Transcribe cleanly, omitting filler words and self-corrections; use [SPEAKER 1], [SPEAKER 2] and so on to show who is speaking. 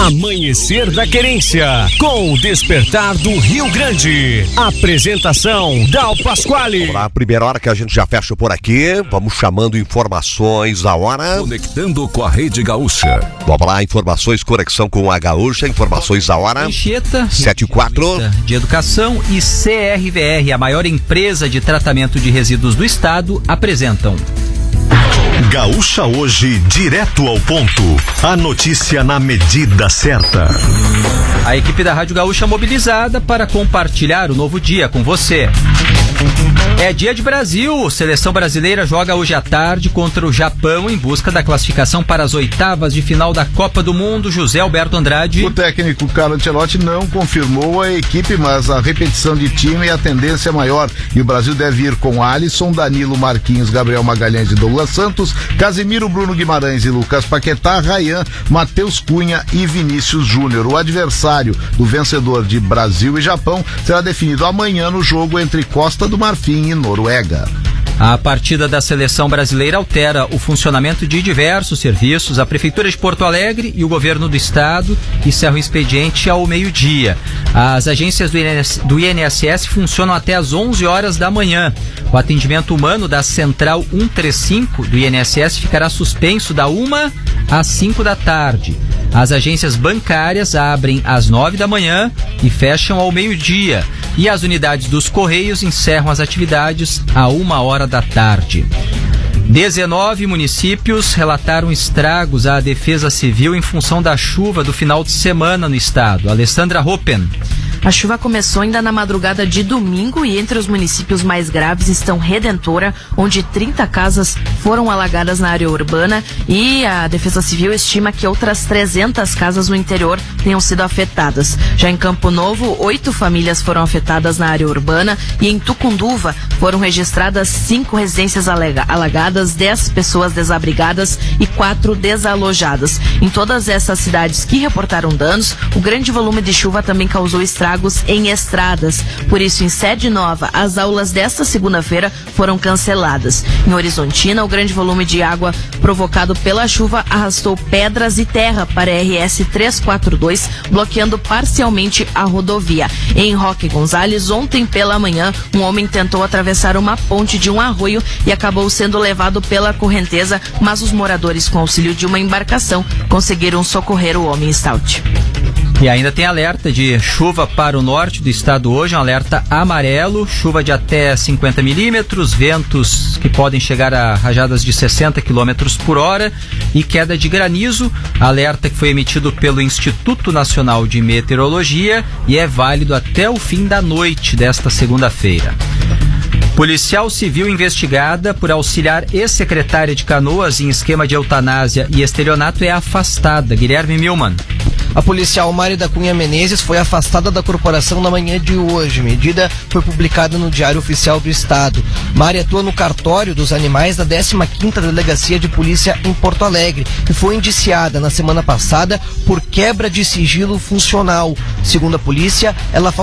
[SPEAKER 1] Amanhecer da Querência, com o despertar do Rio Grande. Apresentação, Dal Pasquale.
[SPEAKER 2] Olá, a primeira hora que a gente já fecha por aqui, vamos chamando informações da hora.
[SPEAKER 3] Conectando com a Rede Gaúcha.
[SPEAKER 2] Vamos lá, informações, conexão com a Gaúcha, informações da hora.
[SPEAKER 4] Anchieta,
[SPEAKER 2] 7-4.
[SPEAKER 4] de Educação e CRVR, a maior empresa de tratamento de resíduos do estado, apresentam.
[SPEAKER 5] Gaúcha Hoje, direto ao ponto. A notícia na medida certa.
[SPEAKER 4] A equipe da Rádio Gaúcha mobilizada para compartilhar o novo dia com você. É dia de Brasil. Seleção brasileira joga hoje à tarde contra o Japão em busca da classificação para as oitavas de final da Copa do Mundo. José Alberto Andrade.
[SPEAKER 6] O técnico Carlo Ancelotti não confirmou a equipe, mas a repetição de time é a tendência maior. E o Brasil deve ir com Alisson, Danilo, Marquinhos, Gabriel Magalhães e Douglas Santos, Casemiro, Bruno Guimarães e Lucas Paquetá, Ryan, Matheus Cunha e Vinícius Júnior. O adversário do vencedor de Brasil e Japão será definido amanhã no jogo entre Costa do Marfim e Noruega.
[SPEAKER 4] A partida da seleção brasileira altera o funcionamento de diversos serviços. A Prefeitura de Porto Alegre e o Governo do Estado encerram o expediente ao meio-dia. As agências do INSS funcionam até às 11 horas da manhã. O atendimento humano da Central 135 do INSS ficará suspenso da 1 às 5 da tarde. As agências bancárias abrem às 9 da manhã e fecham ao meio-dia. E as unidades dos Correios encerram as atividades à 1 hora da tarde. 19 municípios relataram estragos à Defesa Civil em função da chuva do final de semana no estado. Alessandra Hoppen.
[SPEAKER 7] A chuva começou ainda na madrugada de domingo e entre os municípios mais graves estão Redentora, onde 30 casas foram alagadas na área urbana, e a Defesa Civil estima que outras 300 casas no interior tenham sido afetadas. Já em Campo Novo, 8 famílias foram afetadas na área urbana e em Tucunduva foram registradas 5 residências alagadas, 10 pessoas desabrigadas e 4 desalojadas. Em todas essas cidades que reportaram danos, o grande volume de chuva também causou estragos em estradas. Por isso, em Sede Nova, as aulas desta segunda-feira foram canceladas. Em Horizontina, o grande volume de água provocado pela chuva arrastou pedras e terra para a RS 342, bloqueando parcialmente a rodovia. Em Roque Gonzales, ontem pela manhã, um homem tentou atravessar uma ponte de um arroio e acabou sendo levado pela correnteza, mas os moradores, com auxílio de uma embarcação, conseguiram socorrer o homem stout.
[SPEAKER 4] E ainda tem alerta de chuva para o norte do estado hoje, um alerta amarelo, chuva de até 50 milímetros, ventos que podem chegar a rajadas de 60 quilômetros por hora e queda de granizo, alerta que foi emitido pelo Instituto Nacional de Meteorologia e é válido até o fim da noite desta segunda-feira. Policial civil investigada por auxiliar ex-secretária de Canoas em esquema de eutanásia e estelionato é afastada. Guilherme Milman.
[SPEAKER 8] A policial Mari da Cunha Menezes foi afastada da corporação na manhã de hoje. A medida foi publicada no Diário Oficial do Estado. Mari atua no cartório dos animais da 15ª Delegacia de Polícia em Porto Alegre e foi indiciada na semana passada por quebra de sigilo funcional. Segundo a polícia, ela